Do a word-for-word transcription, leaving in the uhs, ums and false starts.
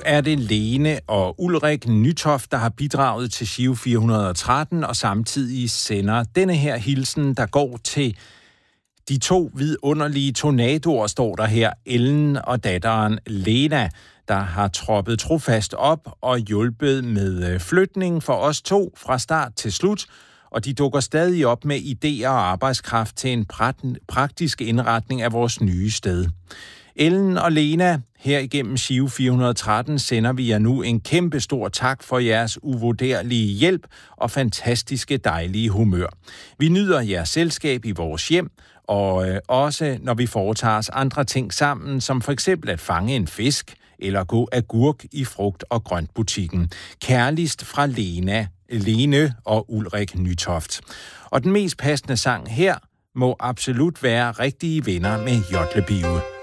er det Lene og Ulrik Nytoft, der har bidraget til Giro fire hundrede og tretten, og samtidig sender denne her hilsen, der går til de to vidunderlige tornadoer, står der her, Ellen og datteren Lena, der har troppet trofast op og hjulpet med flytning for os to fra start til slut, og de dukker stadig op med idéer og arbejdskraft til en praktisk indretning af vores nye sted. Ellen og Lena, her igennem Giro fire hundrede og tretten sender vi jer nu en kæmpe stor tak for jeres uvurderlige hjælp og fantastiske dejlige humør. Vi nyder jeres selskab i vores hjem, og øh, også når vi foretager os andre ting sammen, som for eksempel at fange en fisk eller gå agurk i frugt- og grøntbutikken. Kærligst fra Lena, Lene og Ulrik Nytoft. Og den mest passende sang her må absolut være Rigtige Venner med Jotlebio.